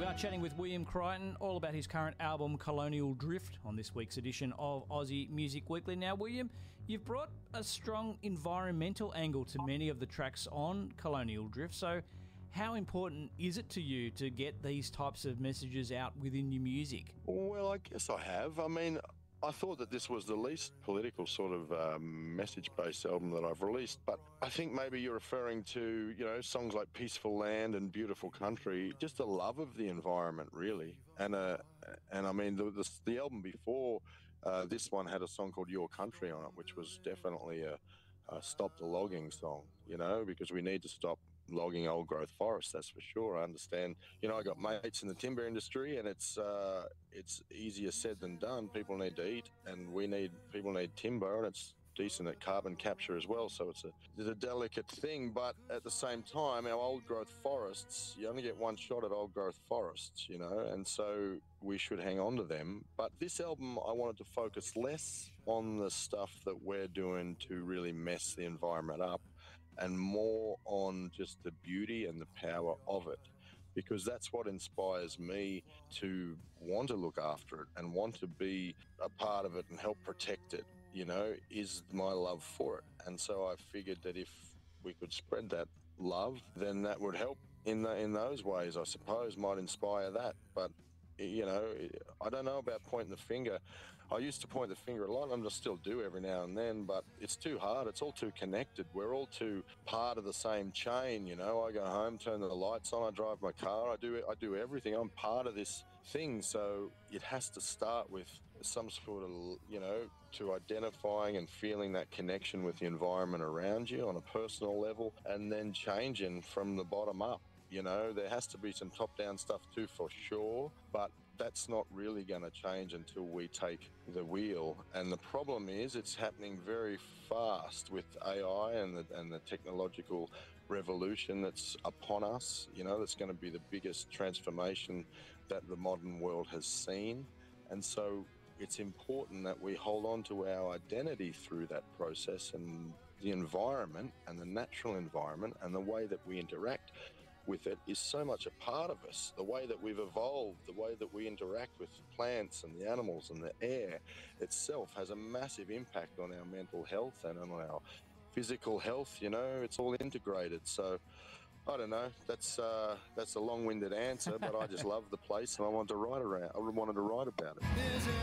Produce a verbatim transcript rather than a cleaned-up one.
We are chatting with William Crichton all about his current album Colonial Drift on this week's edition of Aussie Music Weekly. Now, William, you've brought a strong environmental angle to many of the tracks on Colonial Drift. So how important is it to you to get these types of messages out within your music? Well, I guess I have. I mean, I thought that this was the least political sort of um, message-based album that I've released, but I think maybe you're referring to, you know, songs like Peaceful Land and Beautiful Country, just a love of the environment, really. And uh, and I mean, the, the, the album before uh, this one had a song called Your Country on it, which was definitely a, a stop the logging song, you know, because we need to stop logging old growth forests, that's for sure. I understand, you know, I got mates in the timber industry, and it's uh, it's easier said than done. People need to eat, and we need people need timber, and it's decent at carbon capture as well. So it's a it's a delicate thing, but at the same time, our old growth forests, you only get one shot at old growth forests, you know, and so we should hang on to them. But this album, I wanted to focus less on the stuff that we're doing to really mess the environment up, and more on just the beauty and the power of it, because that's what inspires me to want to look after it and want to be a part of it and help protect it, you know, is my love for it. And so I figured that if we could spread that love, then that would help in the, in those ways, I suppose, might inspire that. But you know, I don't know about pointing the finger. I used to point the finger a lot, and I still do every now and then, but it's too hard. It's all too connected. We're all too part of the same chain, you know. I go home, turn the lights on, I drive my car, I do I do everything. I'm part of this thing, so it has to start with some sort of, you know, to identifying and feeling that connection with the environment around you on a personal level, and then changing from the bottom up. You know, there has to be some top-down stuff too, for sure, but that's not really going to change until we take the wheel. And the problem is it's happening very fast with A I and the, and the technological revolution that's upon us. You know, that's going to be the biggest transformation that the modern world has seen. And so it's important that we hold on to our identity through that process, and the environment and the natural environment and the way that we interact with it is so much a part of us. The way that we've evolved, the way that we interact with the plants and the animals and the air itself has a massive impact on our mental health and on our physical health. You know, it's all integrated. So I don't know, that's uh, that's a long-winded answer, but I just love the place, and I wanted to write around I wanted to write about it.